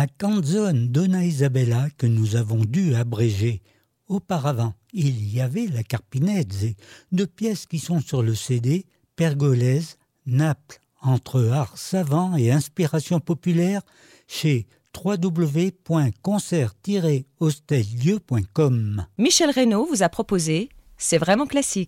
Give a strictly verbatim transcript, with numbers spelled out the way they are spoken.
la canzone Donna Isabella que nous avons dû abréger. Auparavant, il y avait la Carpinezze, deux pièces qui sont sur le C D, Pergolèse, Naples, entre art savant et inspiration populaire, chez w w w point concert tiret hostel lieu point com. Michel Reynaud vous a proposé C'est vraiment classique.